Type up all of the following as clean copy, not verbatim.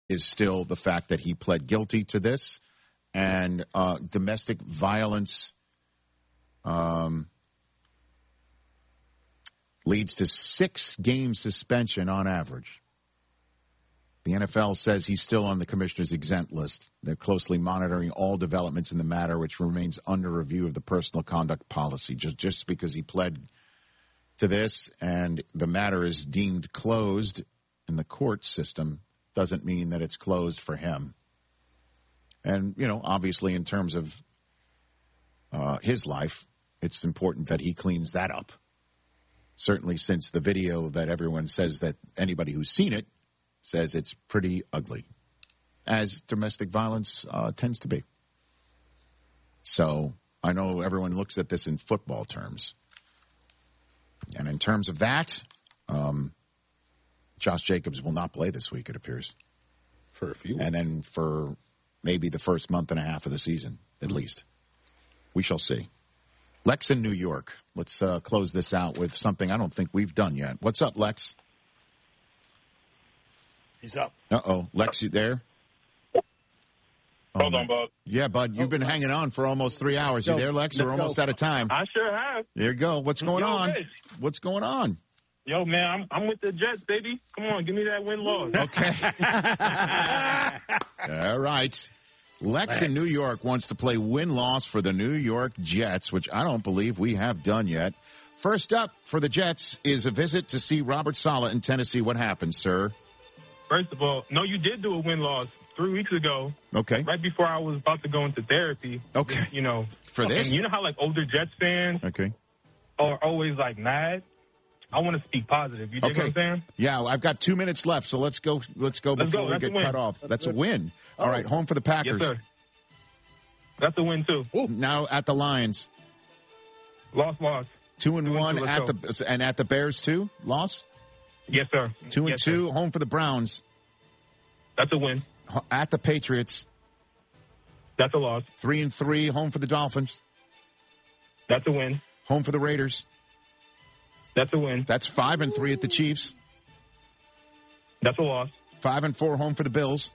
is still the fact that he pled guilty to this, and domestic violence leads to 6-game suspension on average. The NFL says he's still on the commissioner's exempt list. They're closely monitoring all developments in the matter, which remains under review of the personal conduct policy. Just because he pled to this and the matter is deemed closed in the court system doesn't mean that it's closed for him. And, obviously in terms of his life, it's important that he cleans that up. Certainly since the video that everyone says that anybody who's seen it says it's pretty ugly, as domestic violence tends to be. So I know everyone looks at this in football terms. And in terms of that, Josh Jacobs will not play this week, it appears. For a few weeks. And then for maybe the first month and a half of the season, at least. We shall see. Lex in New York. Let's close this out with something I don't think we've done yet. What's up, Lex? He's up. Uh-oh. Lex, you there? Hold on, Bud. Yeah, Bud, you've been hanging on for almost 3 hours. You there, Lex? We're almost out of time. I sure have. There you go. What's going on? Rich. What's going on? Yo, man, I'm with the Jets, baby. Come on, give me that win-loss. Okay. All right. Lex in New York wants to play win-loss for the New York Jets, which I don't believe we have done yet. First up for the Jets is a visit to see Robert Saleh in Tennessee. What happened, sir? First of all, no, you did do a win-loss 3 weeks ago. Okay. Right before I was about to go into therapy. Okay. For this? And you know how, older Jets fans are always, mad? I want to speak positive. You dig what I'm saying? Yeah, I've got 2 minutes left, so let's go before we get cut off. That's a win. All right, home for the Packers. Yes, sir. That's a win, too. Ooh. Now at the Lions. Loss. 2-1 at the Bears, too? Loss? Yes, sir. 2-2, home for the Browns. That's a win. At the Patriots. That's a loss. 3-3, home for the Dolphins. That's a win. Home for the Raiders. That's a win. That's 5-3 at the Chiefs. That's a loss. 5-4, home for the Bills.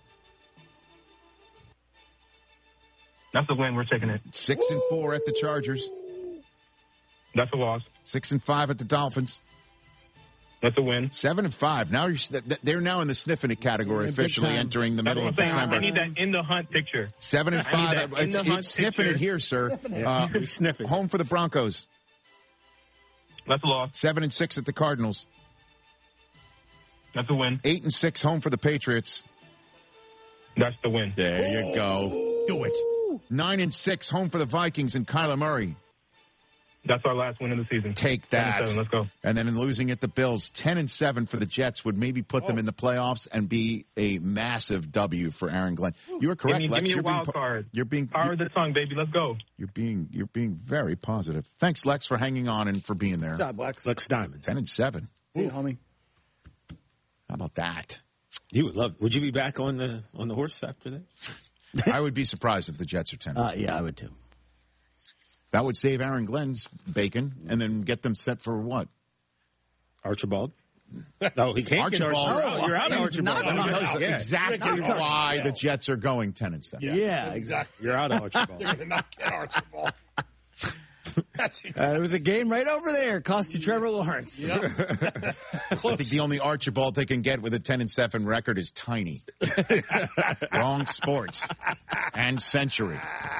That's a win. We're taking it. 6-4 at the Chargers. That's a loss. 6-5 at the Dolphins. That's a win. 7-5. Now they're now in the sniffing it category, officially entering the middle of December. I need that in the hunt picture. 7-5. It's sniffing it here, sir. Sniffing. Home for the Broncos. That's a loss. 7-6 at the Cardinals. That's a win. 8-6 home for the Patriots. That's the win. There you go. Do it. 9-6 home for the Vikings and Kyler Murray. That's our last win of the season. Take that. 10-7, let's go. And then in losing at the Bills, 10-7 for the Jets would maybe put them in the playoffs and be a massive W for Aaron Glenn. You were correct, Lex. Give me a wild card. You're being power of the tongue, baby. Let's go. You're being very positive. Thanks, Lex, for hanging on and for being there. Good job, Lex. Lex Diamonds. 10-7. See you, homie. How about that? You would love. Would you be back on the horse after that? I would be surprised if the Jets are 10. Yeah, I would too. That would save Aaron Glenn's bacon and then get them set for what? Archibald? No, he can't Archibald. Get Archibald. You're out of Archibald. Exactly why the Jets are going 10-7. Yeah, exactly. You're out of Archibald. You're going to not get Archibald. It was a game right over there. Cost you Trevor Lawrence. Yep. I think the only Archibald they can get with a 10-7 record is Tiny. Wrong sports and Century.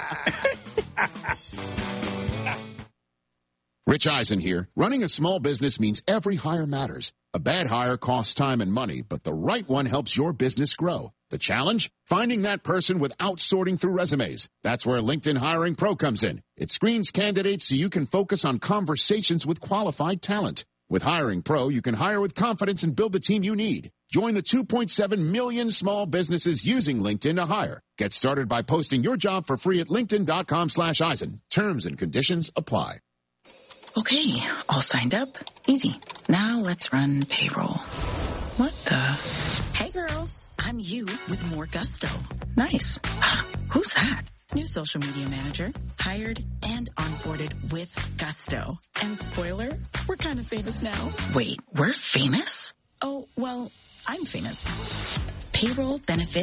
Rich Eisen here. Running a small business means every hire matters. A bad hire costs time and money, but the right one helps your business grow. The challenge? Finding that person without sorting through resumes. That's where LinkedIn Hiring Pro comes in. It screens candidates so you can focus on conversations with qualified talent. With Hiring Pro, you can hire with confidence and build the team you need. Join the 2.7 million small businesses using LinkedIn to hire. Get started by posting your job for free at linkedin.com/Eisen. Terms and conditions apply. Okay, all signed up. Easy. Now let's run payroll. What the? Hey, girl. I'm you with more gusto. Nice. Who's that? New social media manager. Hired and onboarded with gusto. And spoiler, we're kind of famous now. Wait, we're famous? Oh, well, I'm famous. Payroll benefits.